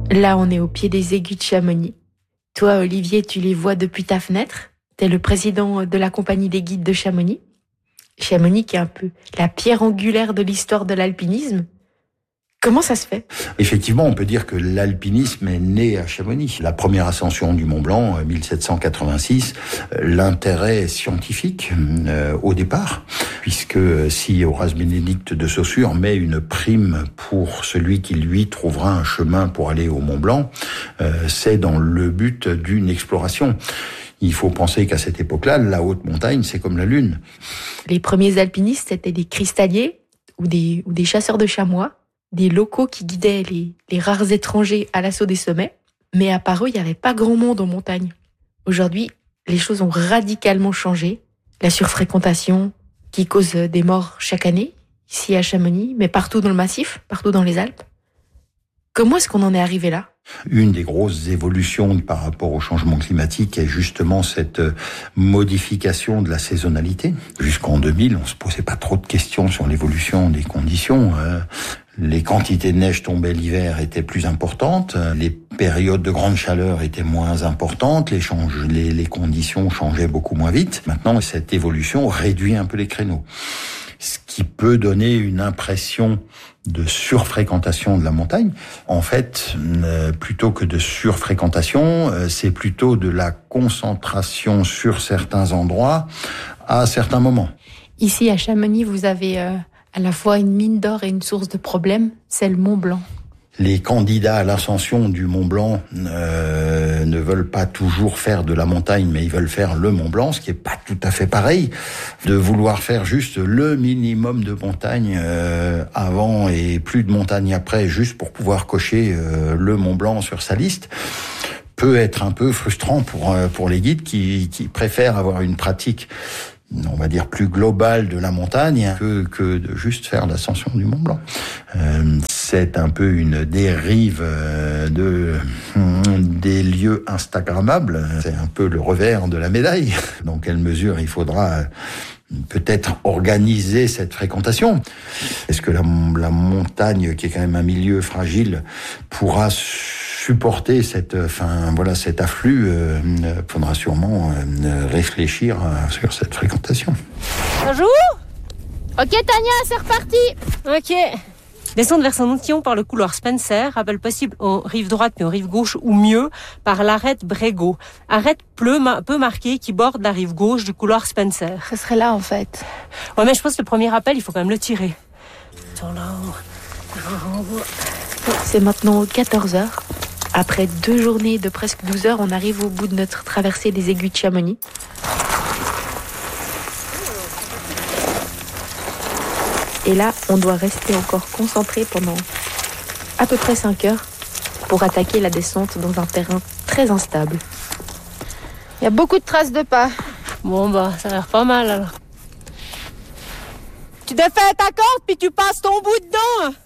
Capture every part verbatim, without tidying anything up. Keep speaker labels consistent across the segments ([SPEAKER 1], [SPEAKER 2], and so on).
[SPEAKER 1] Là, on est au pied des aigus de Chamonix. Toi, Olivier, tu les vois depuis ta fenêtre. T'es le président de la compagnie des guides de Chamonix. Chamonix qui est un peu la pierre angulaire de l'histoire de l'alpinisme. Comment ça se fait ?
[SPEAKER 2] Effectivement, on peut dire que l'alpinisme est né à Chamonix. La première ascension du Mont Blanc, mille sept cent quatre-vingt-six, l'intérêt scientifique euh, au départ, puisque si Horace Bénédicte de Saussure met une prime pour celui qui lui trouvera un chemin pour aller au Mont Blanc, euh, c'est dans le but d'une exploration. Il faut penser qu'à cette époque-là, la haute montagne, c'est comme la Lune.
[SPEAKER 1] Les premiers alpinistes étaient des cristalliers ou des, ou des chasseurs de chamois, des locaux qui guidaient les, les rares étrangers à l'assaut des sommets. Mais à part eux, il n'y avait pas grand monde en montagne. Aujourd'hui, les choses ont radicalement changé. La surfréquentation qui cause des morts chaque année, ici à Chamonix, mais partout dans le massif, partout dans les Alpes. Comment est-ce qu'on en est arrivé là ?
[SPEAKER 2] Une des grosses évolutions par rapport au changement climatique est justement cette modification de la saisonnalité. Jusqu'en deux mille, on se posait pas trop de questions sur l'évolution des conditions. Les quantités de neige tombées l'hiver étaient plus importantes, les périodes de grande chaleur étaient moins importantes, les, change, les, les conditions changeaient beaucoup moins vite. Maintenant, cette évolution réduit un peu les créneaux. Ce qui peut donner une impression de surfréquentation de la montagne. En fait, euh, plutôt que de surfréquentation, euh, c'est plutôt de la concentration sur certains endroits à certains moments.
[SPEAKER 1] Ici, à Chamonix, vous avez euh, à la fois une mine d'or et une source de problèmes, c'est le Mont Blanc.
[SPEAKER 2] Les candidats à l'ascension du Mont Blanc euh, ne veulent pas toujours faire de la montagne, mais ils veulent faire le Mont Blanc, ce qui est pas tout à fait pareil. De vouloir faire juste le minimum de montagne euh, avant et plus de montagne après, juste pour pouvoir cocher euh, le Mont Blanc sur sa liste, peut être un peu frustrant pour euh, pour les guides qui, qui préfèrent avoir une pratique, on va dire, plus globale de la montagne que, que de juste faire l'ascension du Mont Blanc. Euh, c'est un peu une dérive euh, de, des lieux instagrammables. C'est un peu le revers de la médaille. Dans quelle mesure il faudra peut-être organiser cette fréquentation ? Est-ce que la, la montagne, qui est quand même un milieu fragile, pourra supporter cette, enfin voilà, cet afflux? euh, faudra sûrement euh, réfléchir à, sur cette fréquentation.
[SPEAKER 3] Bonjour. Ok Tania, c'est reparti. Ok. Descendre vers Saint-Nontillon par le couloir Spencer, rappel possible aux rives droite puis aux rives gauche, ou mieux, par l'arête Brégo. Arête peu, peu marquée qui borde la rive gauche du couloir Spencer.
[SPEAKER 1] Ce serait là, en fait.
[SPEAKER 3] Ouais, mais je pense que le premier rappel, il faut quand même le tirer.
[SPEAKER 1] C'est maintenant quatorze heures. Après deux journées de presque douze heures, on arrive au bout de notre traversée des aigus de Chamonix. Et là, on doit rester encore concentré pendant à peu près cinq heures pour attaquer la descente dans un terrain très instable.
[SPEAKER 4] Il y a beaucoup de traces de pas.
[SPEAKER 3] Bon bah, ça a l'air pas mal alors.
[SPEAKER 4] Tu défais ta corde puis tu passes ton bout dedans.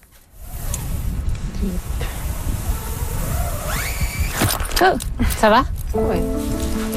[SPEAKER 3] Oh, ça va ?
[SPEAKER 1] Ouais.